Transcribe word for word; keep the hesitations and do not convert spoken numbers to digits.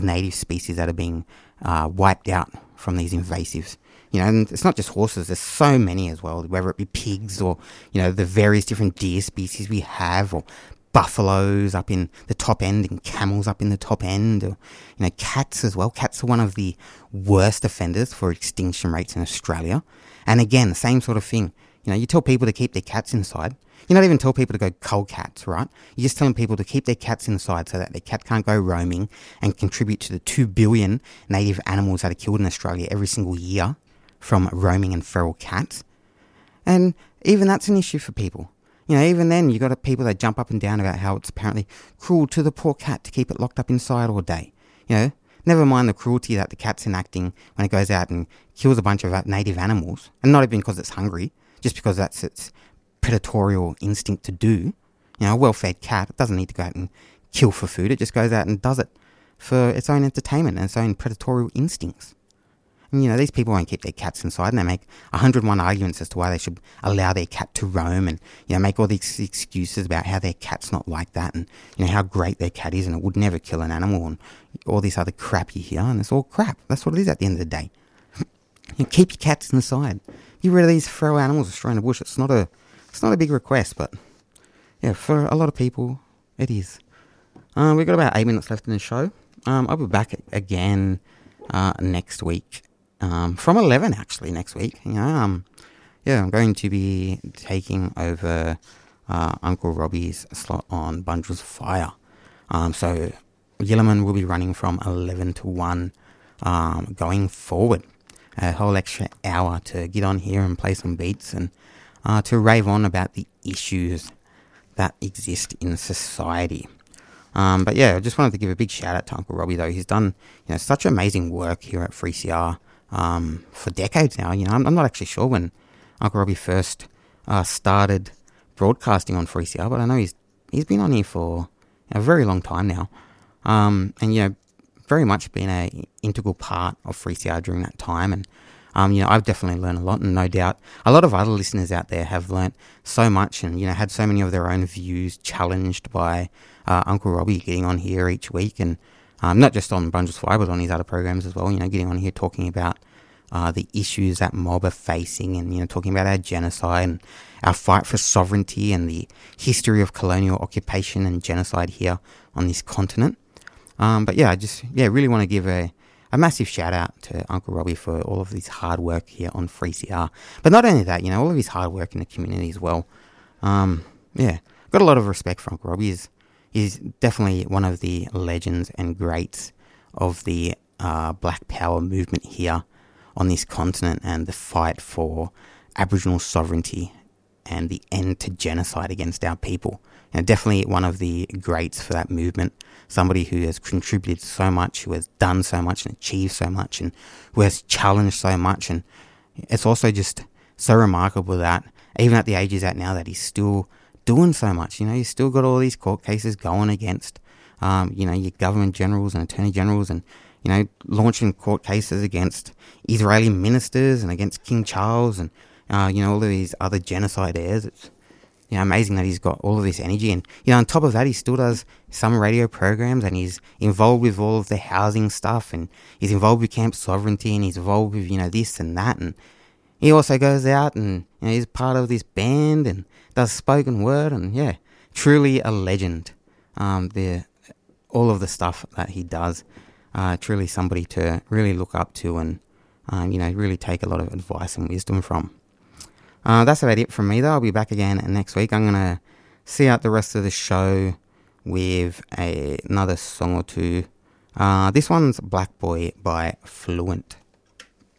native species that are being uh, wiped out from these invasives. You know, and it's not just horses, there's so many as well, whether it be pigs or, you know, the various different deer species we have, or buffaloes up in the top end and camels up in the top end, or, you know, cats as well. Cats are one of the worst offenders for extinction rates in Australia. And again, the same sort of thing. You know, you tell people to keep their cats inside. You don't even tell people to go cull cats, right? You're just telling people to keep their cats inside so that their cat can't go roaming and contribute to the two billion native animals that are killed in Australia every single year from roaming and feral cats. And even that's an issue for people. You know, even then, you got people that jump up and down about how it's apparently cruel to the poor cat to keep it locked up inside all day. You know, never mind the cruelty that the cat's enacting when it goes out and kills a bunch of native animals, and not even because it's hungry, just because that's its predatorial instinct to do. You know, a well-fed cat, it doesn't need to go out and kill for food. It just goes out and does it for its own entertainment and its own predatorial instincts. And, you know, these people won't keep their cats inside, and they make one hundred and one arguments as to why they should allow their cat to roam, and, you know, make all these excuses about how their cat's not like that, and, you know, how great their cat is and it would never kill an animal, and all this other crap you hear, and it's all crap. That's what it is at the end of the day. You know, keep your cats inside. Get rid of these feral animals destroying the bush. It's not a, it's not a big request, but yeah, for a lot of people, it is. Um, we've got about eight minutes left in the show. Um, I'll be back again uh, next week. Um, from eleven actually next week. You know, um, yeah, I'm going to be taking over uh, Uncle Robbie's slot on Bundles of Fire. Um, so Yilliman will be running from eleven to one um, going forward. A whole extra hour to get on here and play some beats and uh, to rave on about the issues that exist in society. Um, but yeah, I just wanted to give a big shout out to Uncle Robbie though. He's done, you know, such amazing work here at three C R. Um, for decades now. You know, I'm, I'm not actually sure when Uncle Robbie first uh, started broadcasting on three C R, but I know he's he's been on here for a very long time now, um, and you know, very much been a integral part of three C R during that time. And um, you know, I've definitely learned a lot, and no doubt a lot of other listeners out there have learnt so much, and you know, had so many of their own views challenged by uh, Uncle Robbie getting on here each week, and Um, not just on Bundles of Fire, but on his other programs as well, you know, getting on here talking about uh, the issues that mob are facing, and, you know, talking about our genocide and our fight for sovereignty and the history of colonial occupation and genocide here on this continent. Um, but yeah, I just, yeah, really want to give a, a massive shout out to Uncle Robbie for all of his hard work here on three C R. But not only that, you know, all of his hard work in the community as well. Um, yeah, got a lot of respect for Uncle Robbie. He's, He's definitely one of the legends and greats of the uh, Black Power movement here on this continent, and the fight for Aboriginal sovereignty and the end to genocide against our people. And definitely one of the greats for that movement, somebody who has contributed so much, who has done so much and achieved so much, and who has challenged so much. And it's also just so remarkable that even at the age he's at now, that he's still doing so much. You know, you still got all these court cases going against, um, you know, your government generals and attorney generals, and, you know, launching court cases against Israeli ministers and against King Charles and, uh, you know, all of these other genocide heirs. It's, you know, amazing that he's got all of this energy. And, you know, on top of that, he still does some radio programs, and he's involved with all of the housing stuff, and he's involved with Camp Sovereignty, and he's involved with, you know, this and that. And he also goes out and, you know, he's part of this band and does spoken word, and yeah, truly a legend. Um, the all of the stuff that he does, uh, truly somebody to really look up to, and um, you know, really take a lot of advice and wisdom from. Uh, that's about it from me though. I'll be back again next week. I'm gonna see out the rest of the show with a, another song or two. Uh, this one's Black Boy by Fluent.